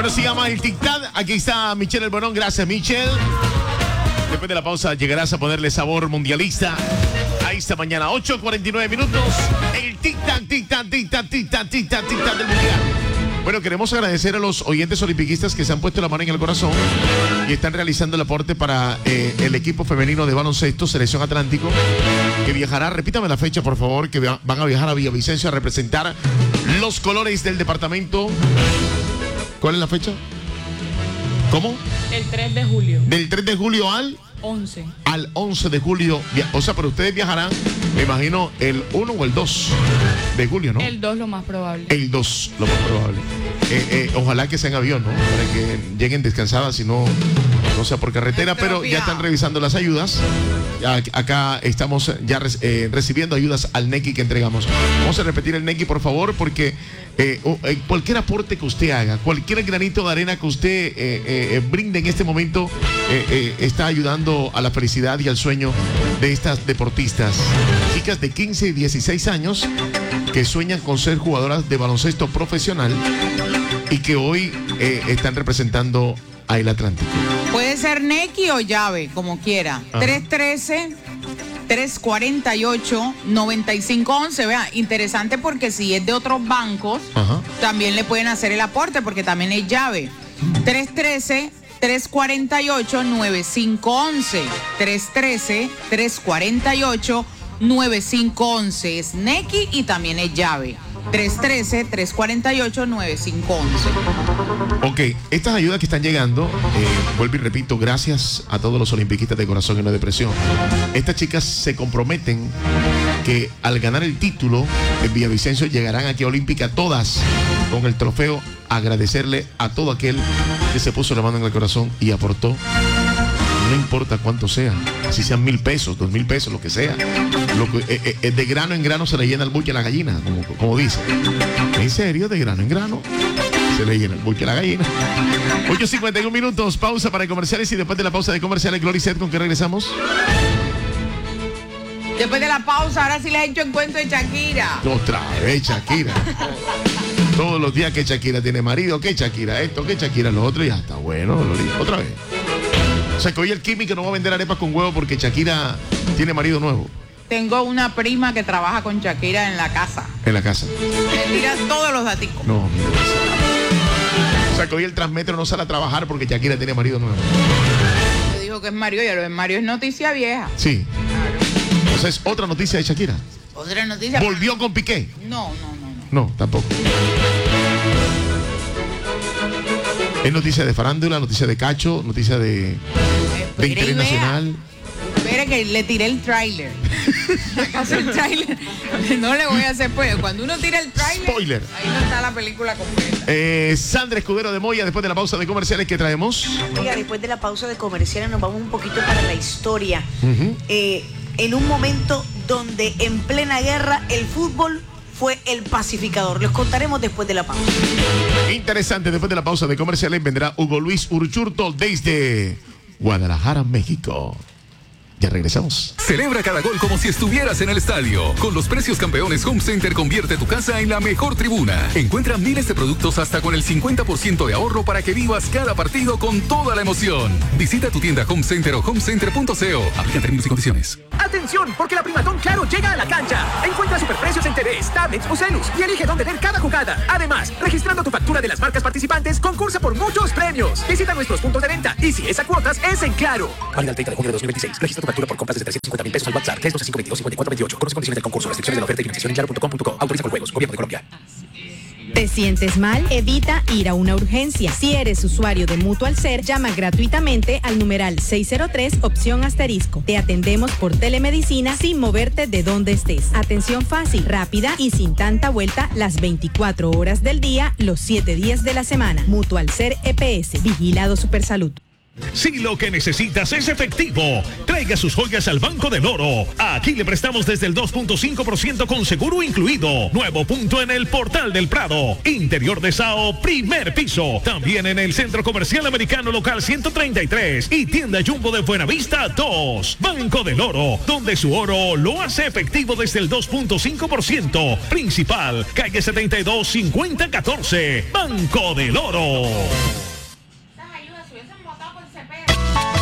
Bueno, se llama el Tic-Tac. Aquí está Michelle El Bonón. Gracias, Michelle. Después de la pausa llegarás a ponerle sabor mundialista a esta mañana. 8:49 minutos. El Tic-Tac, Tic-Tac, Tic-Tac, Tic-Tac, Tic-Tac, Tic-Tac del mundial. Bueno, queremos agradecer a los oyentes olimpiquistas que se han puesto la mano en el corazón y están realizando el aporte para el equipo femenino de baloncesto, Selección Atlántico, que viajará, repítame la fecha, por favor, que van a viajar a Villavicencio a representar los colores del departamento. ¿Cuál es la fecha? ¿Cómo? El 3 de julio. Del 3 de julio al 11. Al 11 de julio. O sea, pero ustedes viajarán, me imagino, el 1 o el 2 de julio, ¿no? El 2 lo más probable. El 2, lo más probable. Ojalá que sea en avión, ¿no? Para que lleguen descansadas y no sea por carretera, pero ya están revisando las ayudas. Acá estamos ya recibiendo ayudas al NECI que entregamos. Vamos a repetir el NECI, por favor, porque cualquier aporte que usted haga, cualquier granito de arena que usted brinde en este momento, está ayudando a la felicidad y al sueño de estas deportistas. Chicas de 15 y 16 años que sueñan con ser jugadoras de baloncesto profesional y que hoy están representando a el Atlántico. Puede ser NECI o llave, como quiera. 313-348-9511. Vea, interesante porque si es de otros bancos, también le pueden hacer el aporte porque también es llave. 313-348-9511. 313-348-9511. Es NECI y también es llave. 313-348-9511. Ok, estas ayudas que están llegando, vuelvo y repito, gracias a todos los olimpiquistas de corazón y no de presión. Estas chicas se comprometen que al ganar el título en Villavicencio llegarán aquí a Olímpica todas con el trofeo. Agradecerle a todo aquel que se puso la mano en el corazón y aportó. No importa cuánto sea, si sean 1,000 pesos, 2,000 pesos, lo que sea. De grano en grano se le llena el buche a la gallina, como dice. En serio, de grano en grano se le llena el buche a la gallina. 8:51 minutos, pausa para comerciales y después de la pausa de comerciales, Glory Set, ¿con qué regresamos? Después de la pausa, ahora sí les he hecho el cuento de Shakira. Otra vez Shakira. Todos los días que Shakira tiene marido, que Shakira esto, que Shakira lo otro, y ya está bueno, Glory, otra vez. O sea, que hoy el químico no va a vender arepas con huevo porque Shakira tiene marido nuevo. Tengo una prima que trabaja con Shakira en la casa. En la casa. Le tira todos los daticos. No, mira. O sea, que hoy el Transmetro no sale a trabajar porque Shakira tiene marido nuevo. Yo digo que es Mario, ya lo de Mario es noticia vieja. Sí. Claro. O sea, es otra noticia de Shakira. Otra noticia. ¿Volvió con Piqué? No. No, tampoco. Es noticia de farándula, noticia de cacho, noticia de interés nacional. Espere que le tiré el tráiler. ¿Acaso el tráiler? No le voy a hacer pues. Cuando uno tira el tráiler, spoiler. Ahí no está la película completa. Sandra Escudero de Moya, después de la pausa de comerciales, ¿qué traemos? Oiga, después de la pausa de comerciales nos vamos un poquito para la historia. En un momento donde en plena guerra el fútbol fue el pacificador. Les contaremos después de la pausa. Interesante, después de la pausa de comerciales vendrá Hugo Luis Urchurto desde Guadalajara, México. Ya regresamos. Celebra cada gol como si estuvieras en el estadio. Con los precios campeones, Home Center convierte tu casa en la mejor tribuna. Encuentra miles de productos hasta con el 50% de ahorro para que vivas cada partido con toda la emoción. Visita tu tienda Home Center o homecenter.co. Aplican términos y condiciones. ¡Atención! Porque la Primatón Claro llega a la cancha. Encuentra superprecios en TVs, tablets o celus y elige dónde ver cada jugada. Además, registrando tu factura de las marcas participantes, concursa por muchos premios. Visita nuestros puntos de venta y si es a cuotas, es en Claro. Válida el 30 de junio de 2026. Registra tu factura por compras desde 350,000 pesos al WhatsApp 325-22-5428. Conoce condiciones del concurso. Restricciones de la oferta y financiación en claro.com.co. Autoriza con juegos. Gobierno de Colombia. ¿Te sientes mal? Evita ir a una urgencia. Si eres usuario de Mutual Ser, llama gratuitamente al numeral 603 opción asterisco. Te atendemos por telemedicina sin moverte de donde estés. Atención fácil, rápida y sin tanta vuelta las 24 horas del día, los 7 días de la semana. Mutual Ser EPS. Vigilado Supersalud. Si lo que necesitas es efectivo, traiga sus joyas al Banco del Oro. Aquí le prestamos desde el 2.5% con seguro incluido. Nuevo punto en el Portal del Prado. Interior de Sao, primer piso. También en el Centro Comercial Americano Local 133 y Tienda Jumbo de Buenavista 2. Banco del Oro, donde su oro lo hace efectivo desde el 2.5%. Principal, calle 72 5014. Banco del Oro.